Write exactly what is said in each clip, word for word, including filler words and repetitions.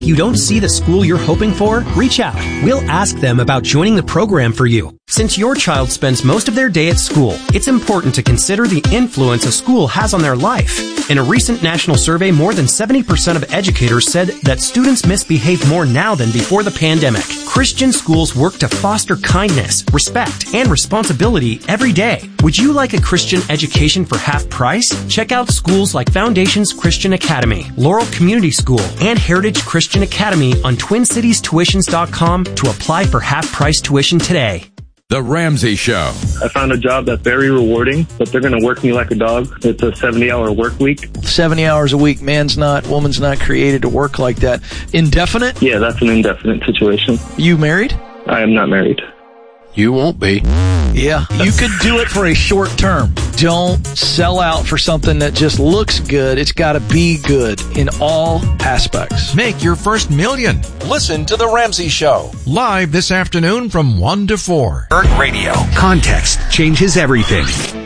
You don't see the school you're hoping for? Reach out. We'll ask them about joining the program for you. Since your child spends most of their day at school, it's important to consider the influence a school has on their life. In a recent national survey, more than seventy percent of educators said that students misbehave more now than before the pandemic. Christian schools work to foster kindness, respect, and responsibility every day. Would you like a Christian education for half price? Check out schools like Foundations Christian Academy, Laurel Community School, and Heritage Christian Academy on twin cities tuitions dot com to apply for half-price tuition today. The Ramsey Show. I found a job that's very rewarding, but they're going to work me like a dog. It's a seventy-hour work week. seventy hours a week. Man's not, woman's not created to work like that. Indefinite? Yeah, that's an indefinite situation. You married? I am not married. You won't be. Yeah, you could do it for a short term. Don't sell out for something that just looks good. It's got to be good in all aspects. Make your first million. Listen to The Ramsey Show. Live this afternoon from one to four. Bloomberg Radio. Context changes everything.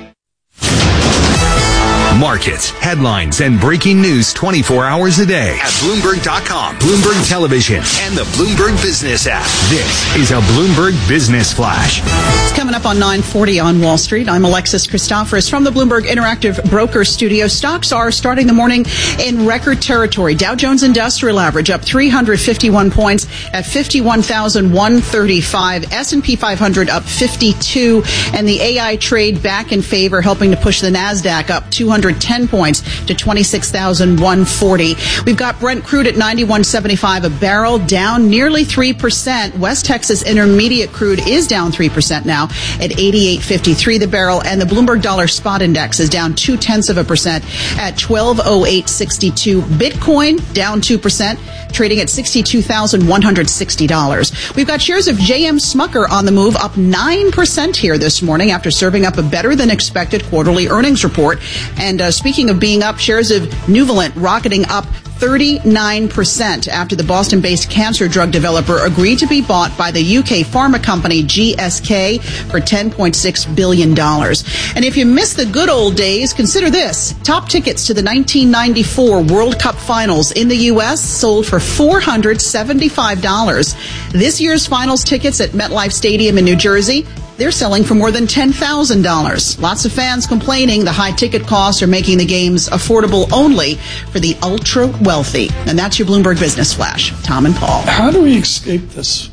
Markets, headlines, and breaking news twenty-four hours a day at Bloomberg dot com, Bloomberg Television, and the Bloomberg Business app. This is a Bloomberg Business Flash. It's coming up on nine forty on Wall Street. I'm Alexis Christoforous from the Bloomberg Interactive Broker Studio. Stocks are starting the morning in record territory. Dow Jones Industrial Average up three hundred fifty-one points at fifty-one thousand one hundred thirty-five. S and P five hundred up fifty-two. And the A I trade back in favor, helping to push the NASDAQ up two hundred ten points to twenty-six thousand one hundred forty. We've got Brent crude at ninety-one seventy-five a barrel, down nearly three percent. West Texas Intermediate crude is down three percent now at eighty-eight fifty-three the barrel, and the Bloomberg Dollar Spot Index is down two tenths of a percent at twelve oh eight sixty-two. Bitcoin down two percent, trading at sixty-two thousand one hundred sixty dollars. We've got shares of J M Smucker on the move, up nine percent here this morning after serving up a better than expected quarterly earnings report. And uh, speaking of being up, shares of Nuvalent rocketing up thirty-nine percent after the Boston-based cancer drug developer agreed to be bought by the U K pharma company G S K for ten point six billion dollars. And if you miss the good old days, consider this. Top tickets to the nineteen ninety-four World Cup Finals in the U S sold for four hundred seventy-five dollars. This year's finals tickets at MetLife Stadium in New Jersey, they're selling for more than ten thousand dollars. Lots of fans complaining the high ticket costs are making the games affordable only for the ultra wealthy. And that's your Bloomberg Business Flash. Tom and Paul. How do we escape this?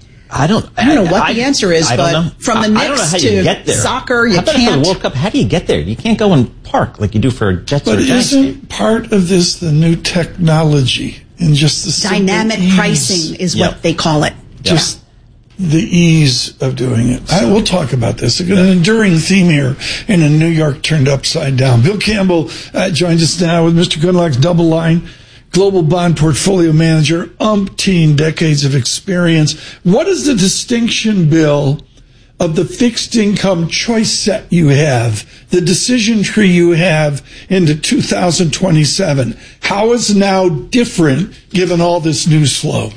I don't. I don't know what I, the answer is, I, I but know. from the I, Knicks I to get there. soccer, you how about can't. For the World Cup, how do you get there? You can't go and park like you do for Jets but or Giants. But isn't part of this the new technology and just the dynamic ease, pricing is yep. what they call it. Just yeah. the ease of doing it. I, we'll talk about this. An enduring theme here in a New York turned upside down. Bill Campbell uh, joins us now with Mister Goodluck's Double Line. Global bond portfolio manager, umpteen decades of experience. What is the distinction, Bill, of the fixed income choice set you have, the decision tree you have into two thousand twenty-seven? How is now different given all this news flow?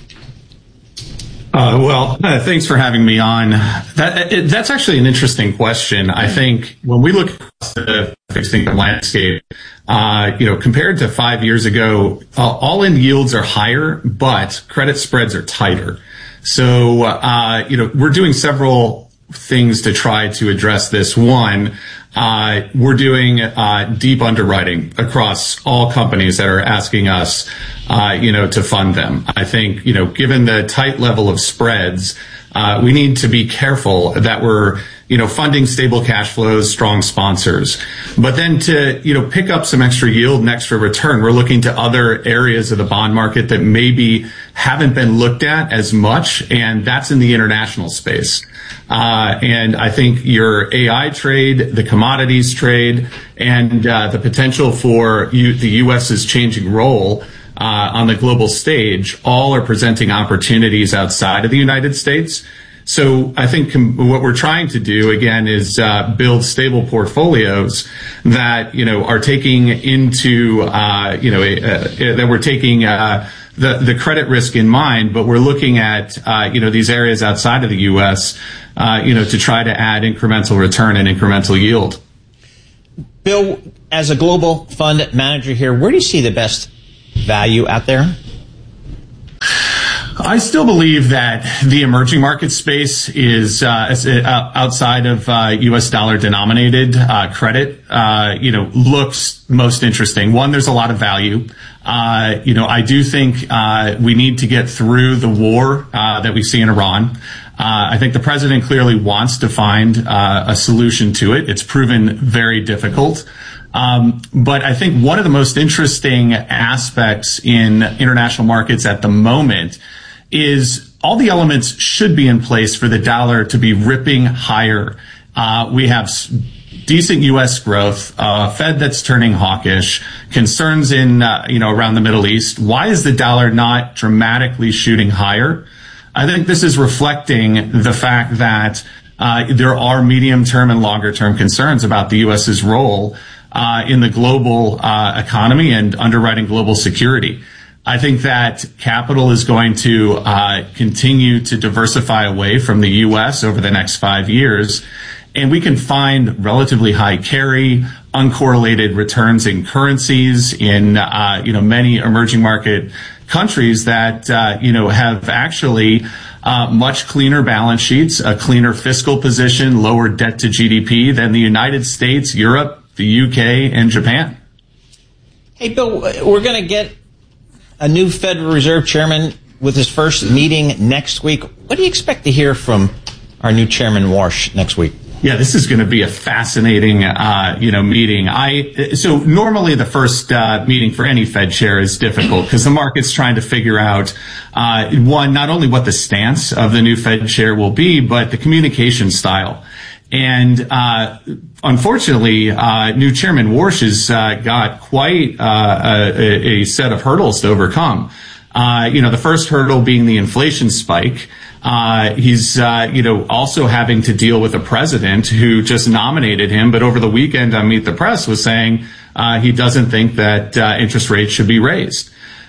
Uh, well, uh, thanks for having me on. That it, that's actually an interesting question. I think when we look at the fixed income landscape, uh, you know, compared to five years ago, uh, all-in yields are higher, but credit spreads are tighter. So, uh, you know, we're doing several things to try to address this. One, uh, we're doing uh, deep underwriting across all companies that are asking us, uh, you know, to fund them. I think, you know, given the tight level of spreads, uh, we need to be careful that we're, you know, funding stable cash flows, strong sponsors. But then to, you know, pick up some extra yield and extra return, we're looking to other areas of the bond market that maybe haven't been looked at as much, and that's in the international space. Uh, and I think your A I trade, the commodities trade, and uh, the potential for you, the US's changing role uh, on the global stage all are presenting opportunities outside of the United States. So I think com- what we're trying to do, again, is uh, build stable portfolios that, you know, are taking into, uh, you know, uh, that we're taking uh, the, the credit risk in mind, but we're looking at, uh, you know, these areas outside of the U S, uh, you know, to try to add incremental return and incremental yield. Bill, as a global fund manager here, where do you see the best value out there? I still believe that the emerging market space is uh, outside of uh, U S dollar denominated uh, credit, uh, you know, looks most interesting. One, there's a lot of value. Uh, you know, I do think uh, we need to get through the war uh, that we see in Iran. Uh, I think the president clearly wants to find uh, a solution to it. It's proven very difficult. Um, but I think one of the most interesting aspects in international markets at the moment is all the elements should be in place for the dollar to be ripping higher. Uh, we have decent U S growth, uh, Fed that's turning hawkish, concerns in, uh, you know, around the Middle East. Why is the dollar not dramatically shooting higher? I think this is reflecting the fact that uh, there are medium-term and longer-term concerns about the U S's role uh, in the global uh, economy and underwriting global security. I think that capital is going to uh, continue to diversify away from the U S over the next five years, and we can find relatively high carry, uncorrelated returns in currencies in uh, you know many emerging market countries that uh, you know have actually uh, much cleaner balance sheets, a cleaner fiscal position, lower debt to G D P than the United States, Europe, the U K, and Japan. Hey, Bill, we're going to get a new Federal Reserve chairman with his first meeting next week. What do you expect to hear from our new chairman, Warsh, next week? Yeah, this is going to be a fascinating, uh, you know, meeting. I, so normally the first, uh, meeting for any Fed chair is difficult because the market's trying to figure out, uh, one, not only what the stance of the new Fed chair will be, but the communication style. And, uh, unfortunately, uh, new Chairman Warsh has, uh, got quite, uh, a, a set of hurdles to overcome. Uh, you know, the first hurdle being the inflation spike. Uh, he's, uh, you know, also having to deal with a president who just nominated him, but over the weekend on Meet the Press was saying, uh, he doesn't think that, uh, interest rates should be raised.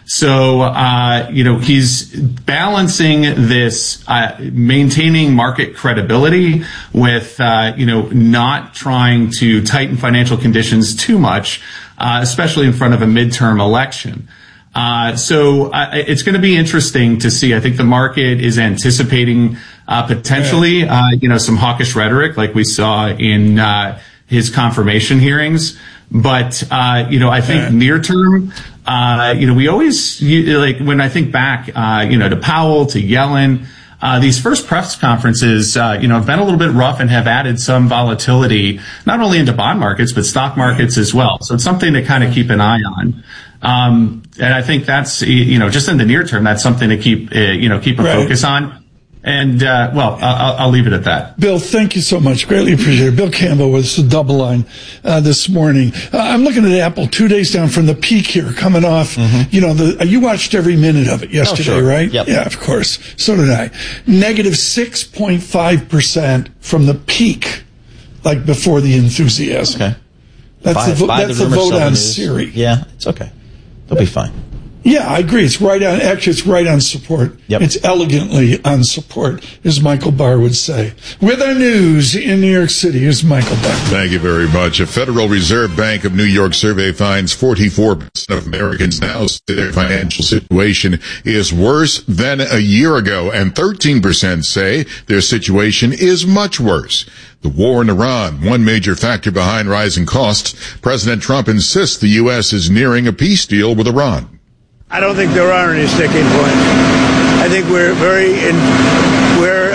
So, uh, you know, he's balancing this, uh, maintaining market credibility with, uh, you know, not trying to tighten financial conditions too much, uh, especially in front of a midterm election. Uh, so uh, it's going to be interesting to see. I think the market is anticipating uh, potentially, uh, you know, some hawkish rhetoric like we saw in uh, his confirmation hearings. But, uh, you know, I think near term, uh, you know, we always, you, like when I think back, uh, you know, to Powell, to Yellen, uh, these first press conferences, uh, you know, have been a little bit rough and have added some volatility, not only into bond markets, but stock markets as well. So it's something to kind of keep an eye on. Um, and I think that's, you know, just in the near term, that's something to keep, uh, you know, keep a right. focus on. And, uh, well, I'll, I'll leave it at that. Bill, thank you so much. Greatly appreciate it. Bill Campbell with the Double Line, uh, this morning. Uh, I'm looking at Apple two days down from the peak here, coming off, mm-hmm. you know, the, uh, you watched every minute of it yesterday, oh, sure. right? Yep. Yeah, of course. So did I. Negative six point five percent from the peak, like before the enthusiasm. Okay. That's by, the, vo- by that's the, the vote on news. Siri. Yeah, it's okay. They'll be fine. Yeah, I agree. It's right on, actually, it's right on support. Yep. It's elegantly on support, as Michael Barr would say. With our news in New York City, here's Michael Barr. Thank you very much. A Federal Reserve Bank of New York survey finds forty-four percent of Americans now say their financial situation is worse than a year ago, and thirteen percent say their situation is much worse. The war in Iran, one major factor behind rising costs. President Trump insists the U S is nearing a peace deal with Iran. I don't think there are any sticking points. I think we're very in, we're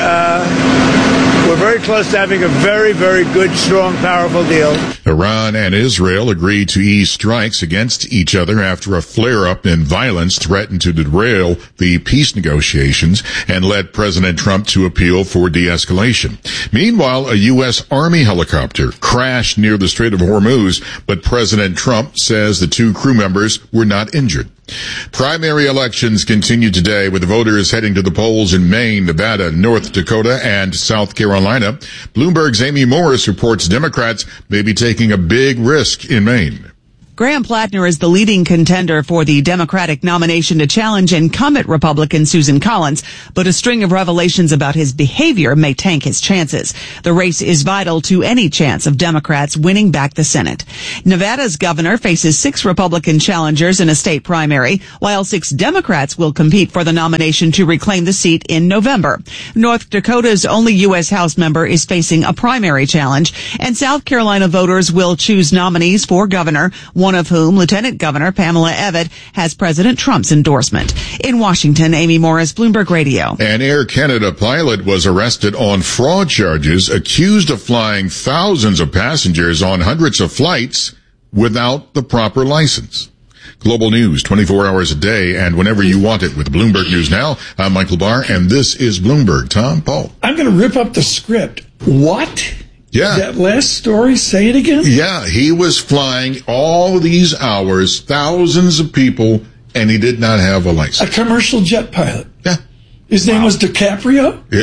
uh, we're very close to having a very, very good, strong, powerful deal. Iran and Israel agreed to ease strikes against each other after a flare-up in violence threatened to derail the peace negotiations and led President Trump to appeal for de-escalation. Meanwhile, a U S Army helicopter crashed near the Strait of Hormuz, but President Trump says the two crew members were not injured. Primary elections continue today with voters heading to the polls in Maine, Nevada, North Dakota, and South Carolina. Bloomberg's Amy Morris reports Democrats may be taking a big risk in Maine. Graham Plattner is the leading contender for the Democratic nomination to challenge incumbent Republican Susan Collins, but a string of revelations about his behavior may tank his chances. The race is vital to any chance of Democrats winning back the Senate. Nevada's governor faces six Republican challengers in a state primary, while six Democrats will compete for the nomination to reclaim the seat in November. North Dakota's only U S House member is facing a primary challenge, and South Carolina voters will choose nominees for governor, one of whom, Lieutenant Governor Pamela Evette, has President Trump's endorsement. In Washington, Amy Morris, Bloomberg Radio. An Air Canada pilot was arrested on fraud charges, accused of flying thousands of passengers on hundreds of flights without the proper license. Global news twenty-four hours a day and whenever you want it with Bloomberg News Now. I'm Michael Barr, and this is Bloomberg. Tom, Paul. I'm going to rip up the script. What? Yeah. That last story, say it again? Yeah, he was flying all these hours, thousands of people, and he did not have a license. A commercial jet pilot. Yeah. His name wow. was DiCaprio? Yeah.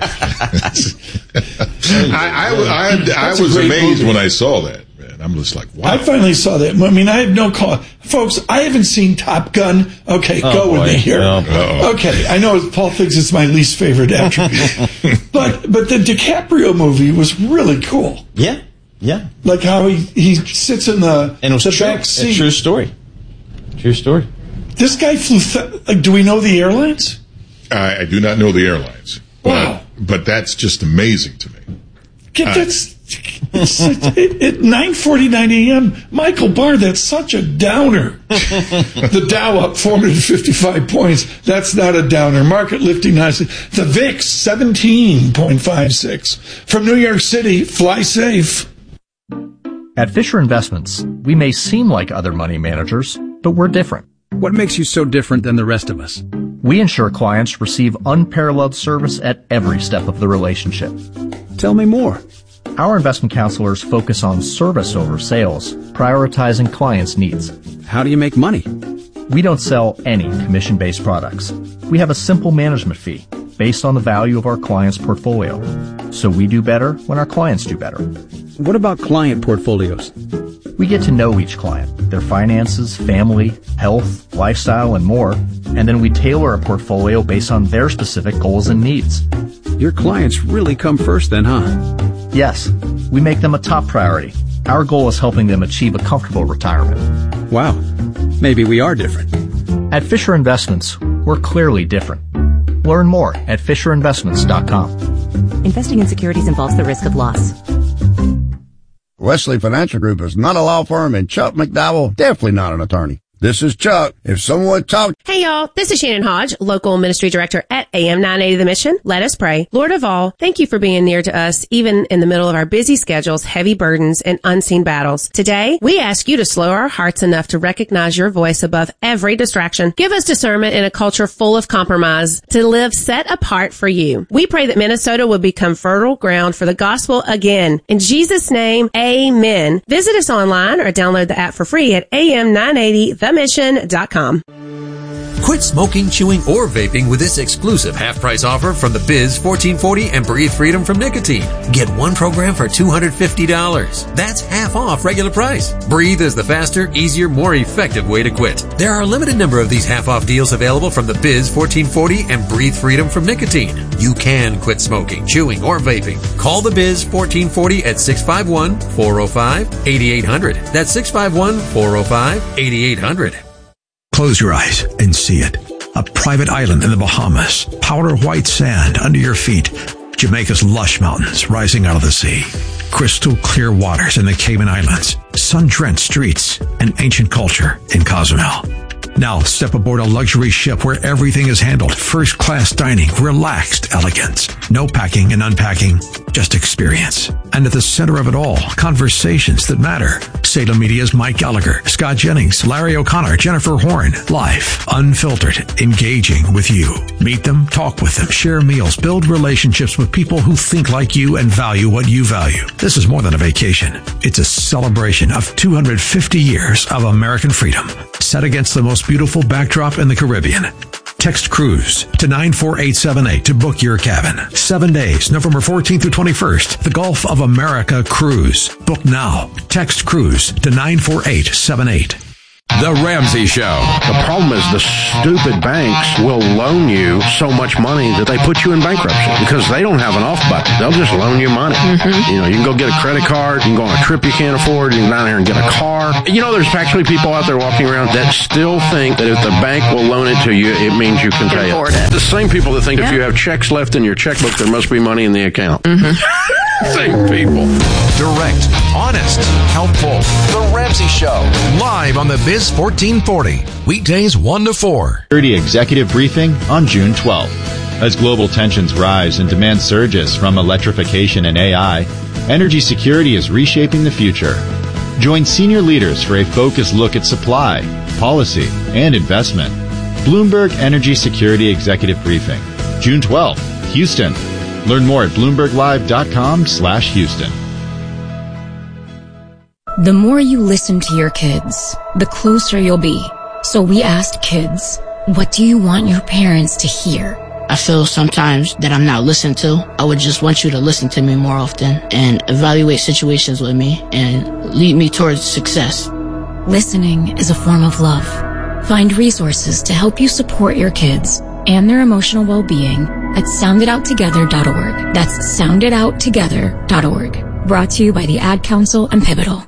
I, I, I, I was amazed movie. when I saw that. I'm just like, wow. I finally saw that. I mean, I have no call. Folks, I haven't seen Top Gun. Okay, oh, go boy. with me here. Oh, okay, I know Paul thinks it's my least favorite attribute. but but the DiCaprio movie was really cool. Yeah, yeah. Like how he, he sits in the, and it was the true. back seat. A true story. True story. This guy flew, th- like, do we know the airlines? I, I do not know the airlines. Wow. But, but that's just amazing to me. Get uh, that's... It's, it's, at nine forty-nine a.m., Michael Barr, that's such a downer. The Dow up four hundred fifty-five points. That's not a downer. Market lifting nicely. The V I X, seventeen point five six. From New York City, fly safe. At Fisher Investments, we may seem like other money managers, but we're different. What makes you so different than the rest of us? We ensure clients receive unparalleled service at every step of the relationship. Tell me more. Our investment counselors focus on service over sales, prioritizing clients' needs. How do you make money? We don't sell any commission-based products. We have a simple management fee based on the value of our client's portfolio. So we do better when our clients do better. What about client portfolios? We get to know each client, their finances, family, health, lifestyle, and more, and then we tailor a portfolio based on their specific goals and needs. Your clients really come first then, huh? Yes, we make them a top priority. Our goal is helping them achieve a comfortable retirement. Wow, maybe we are different. At Fisher Investments, we're clearly different. Learn more at fisher investments dot com. Investing in securities involves the risk of loss. Wesley Financial Group is not a law firm, and Chuck McDowell, definitely not an attorney. This is Chuck. If someone talked... Hey, y'all. This is Shannon Hodge, local ministry director at A M nine eighty The Mission. Let us pray. Lord of all, thank you for being near to us, even in the middle of our busy schedules, heavy burdens, and unseen battles. Today, we ask you to slow our hearts enough to recognize your voice above every distraction. Give us discernment in a culture full of compromise to live set apart for you. We pray that Minnesota will become fertile ground for the gospel again. In Jesus' name, amen. Visit us online or download the app for free at A M nine eighty the mission dot com. Quit smoking, chewing, or vaping with this exclusive half-price offer from the Biz fourteen forty and Breathe Freedom from Nicotine. Get one program for two hundred fifty dollars. That's half off regular price. Breathe is the faster, easier, more effective way to quit. There are a limited number of these half-off deals available from the Biz fourteen forty and Breathe Freedom from Nicotine. You can quit smoking, chewing, or vaping. Call the Biz fourteen forty at six five one, four oh five, eight eight hundred. That's six five one, four oh five, eight eight hundred. Close your eyes and see it. A private island in the Bahamas. Powder white sand under your feet. Jamaica's lush mountains rising out of the sea. Crystal clear waters in the Cayman Islands. Sun-drenched streets and ancient culture in Cozumel. Now step aboard a luxury ship where everything is handled. First-class dining, relaxed elegance. No packing and unpacking, just experience. And at the center of it all, conversations that matter. Salem Media's Mike Gallagher, Scott Jennings, Larry O'Connor, Jennifer Horn. Live, unfiltered, engaging with you. Meet them, talk with them, share meals, build relationships with people who think like you and value what you value. This is more than a vacation. It's a celebration of two hundred fifty years of American freedom, set against the most beautiful backdrop in the Caribbean. Text CRUISE to nine four eight seven eight to book your cabin. Seven days, November fourteenth through twenty-first. The Gulf of America Cruise. Book now. Text CRUISE to nine four eight seven eight. The Ramsey Show. The problem is the stupid banks will loan you so much money that they put you in bankruptcy because they don't have an off button. They'll just loan you money. Mm-hmm. You know, you can go get a credit card, you can go on a trip you can't afford, you can go down there and get a car. You know, there's actually people out there walking around that still think that if the bank will loan it to you, it means you can pay it. it. The same people that think yeah. if you have checks left in your checkbook, there must be money in the account. Mm-hmm. Same people. Direct, honest, helpful. The Ramsey Show. Live on the Biz fourteen forty. Weekdays one to four. Security Executive Briefing on June twelfth. As global tensions rise and demand surges from electrification and A I, energy security is reshaping the future. Join senior leaders for a focused look at supply, policy, and investment. Bloomberg Energy Security Executive Briefing. June twelfth, Houston. Learn more at bloomberg live dot com slash Houston. The more you listen to your kids, the closer you'll be. So we asked kids, what do you want your parents to hear? I feel sometimes that I'm not listened to. I would just want you to listen to me more often and evaluate situations with me and lead me towards success. Listening is a form of love. Find resources to help you support your kids and their emotional well-being at sound it out together dot org. That's sound it out together dot org. Brought to you by the Ad Council and Pivotal.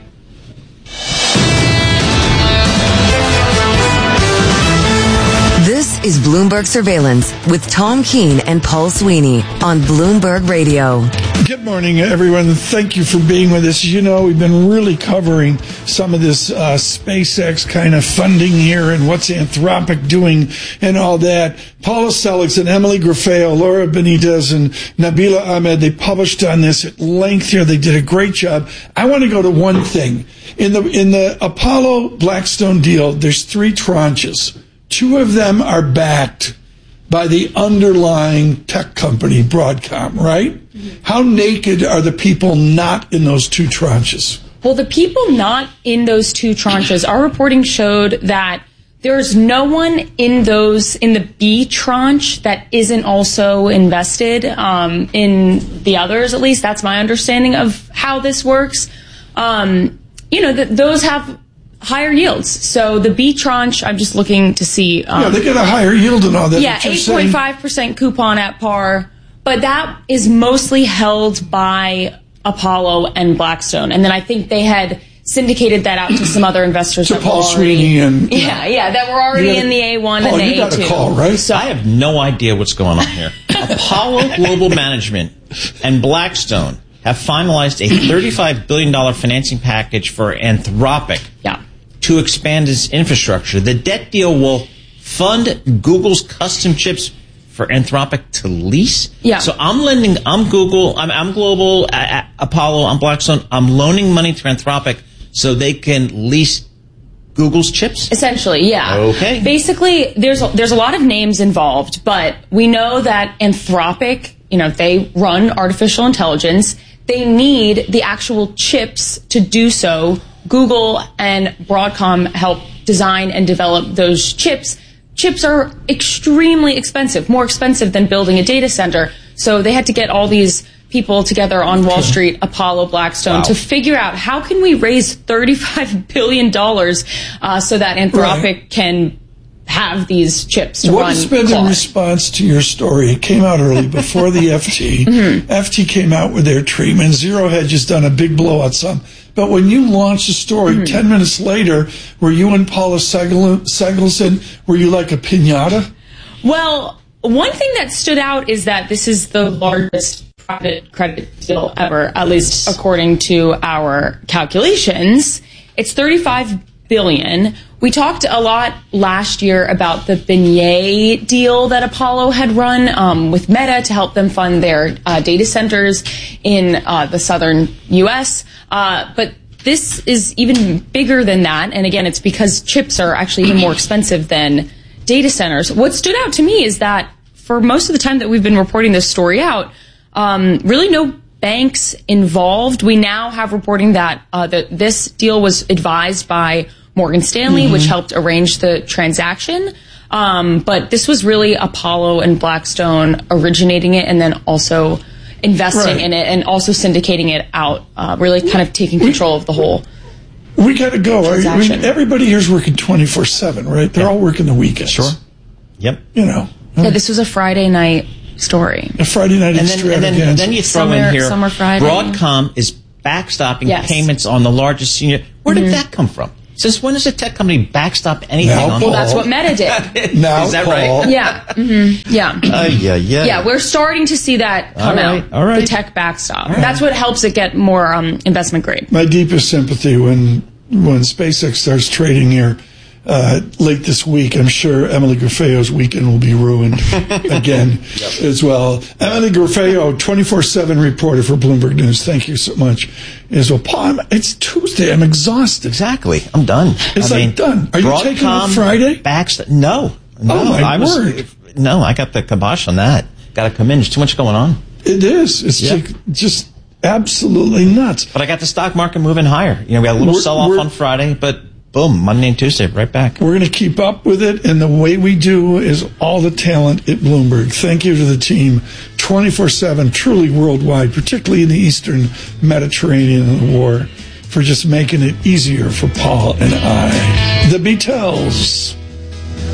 This is Bloomberg Surveillance with Tom Keene and Paul Sweeney on Bloomberg Radio. Good morning, everyone. Thank you for being with us. You know, we've been really covering some of this uh, SpaceX kind of funding here and what's Anthropic doing and all that. Paula Sellex and Emily Grafeo, Laura Benitez, and Nabila Ahmed, they published on this at length here. They did a great job. I want to go to one thing. In the in the Apollo Blackstone deal, there's three tranches. Two of them are backed by the underlying tech company, Broadcom, right? Mm-hmm. How naked are the people not in those two tranches? Well, the people not in those two tranches, our reporting showed that there's no one in those, in the B tranche that isn't also invested um, in the others, at least. That's my understanding of how this works. Um, you know, th- those have higher yields. So the B tranche, I'm just looking to see. Um, yeah, they get a higher yield and all that. Yeah, eight point five percent coupon at par. But that is mostly held by Apollo and Blackstone. And then I think they had syndicated that out to some other investors. To Paul Sweeney and... Yeah, yeah, that were already gotta, in the A one Paul, and the you A two. Got a call, right? So I have no idea what's going on here. Apollo Global Management and Blackstone have finalized a thirty-five billion dollars financing package for Anthropic yeah. to expand its infrastructure. The debt deal will fund Google's custom chips for Anthropic to lease. Yeah. So I'm lending, I'm Google, I'm, I'm Global, uh, Apollo, I'm Blackstone. I'm loaning money to Anthropic so they can lease Google's chips? Essentially, yeah. Okay. Basically, there's a, there's a lot of names involved, but we know that Anthropic, you know, they run artificial intelligence. They need the actual chips to do so. Google and Broadcom help design and develop those chips. Chips are extremely expensive, more expensive than building a data center. So they had to get all these people together on Wall Street, Apollo, Blackstone, wow. to figure out how can we raise thirty-five billion dollars uh, so that Anthropic right. can have these chips to what run. What has been Claude. the response to your story? It came out early before the F T. Mm-hmm. F T came out with their treatment. Zero Hedge has done a big blowout sum. But when you launched the story, mm-hmm. ten minutes later, were you and Paula Segelson, were you like a piñata? Well, one thing that stood out is that this is the largest private credit deal ever, at least according to our calculations. It's thirty-five billion dollars. We talked a lot last year about the Beignet deal that Apollo had run um, with Meta to help them fund their uh, data centers in uh, the southern U S. Uh, but this is even bigger than that. And again, it's because chips are actually even more expensive than data centers. What stood out to me is that for most of the time that we've been reporting this story out, um, really no banks involved. We now have reporting that uh, that this deal was advised by Morgan Stanley, mm-hmm. which helped arrange the transaction. Um, but this was really Apollo and Blackstone originating it and then also investing Right. in it and also syndicating it out, uh, really kind of taking control of the whole. We got to go. I Transaction. mean, everybody here's working twenty-four seven, right? They're all working the weekends. Sure. Yep. You know. Yeah, this was a Friday night story. A Friday night And then, and then, extravaganza. then you throw Summer- in here, Summer Friday. Broadcom is backstopping Yes. payments on the largest senior. Where did Mhm. that come from? Since when does a tech company backstop anything Now, on Paul. Well, that's what Meta did. Now, Is that Paul. right? Yeah. hmm Yeah. Uh, yeah, yeah. Yeah, we're starting to see that come All right, out. all right. The tech backstop. That's what helps it get more um, investment grade. My deepest sympathy when when SpaceX starts trading here uh, late this week. I'm sure Emily Grafeo's weekend will be ruined again as well. Emily Grafeo, twenty-four seven reporter for Bloomberg News. Thank you so much. As well, Paul, I'm- it's Tuesday. I'm exhausted. Exactly. I'm done. It's I like mean, done. Are you taking Broadcom off Friday? Backstop? No. No. Oh, my I was, word. No, I got the kibosh on that. Got to come in. There's too much going on. It is. It's Yeah. like just absolutely nuts. But I got the stock market moving higher. You know, we had a little We're- sell-off we're- on Friday, but boom, Monday and Tuesday, right back. We're going to keep up with it, and the way we do is all the talent at Bloomberg. Thank you to the team, twenty-four seven, truly worldwide, particularly in the Eastern Mediterranean and the war, for just making it easier for Paul and I. The Beatles.